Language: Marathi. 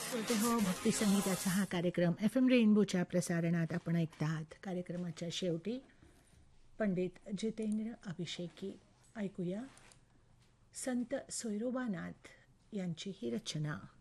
श्रोते हो, भक्ती संगीताचा हा कार्यक्रम FM रेनबोच्या प्रसारणात आपण ऐकत आहात. कार्यक्रमाच्या शेवटी पंडित जितेंद्र अभिषेकी ऐकूया संत सोयरोबानाथ यांची ही रचना.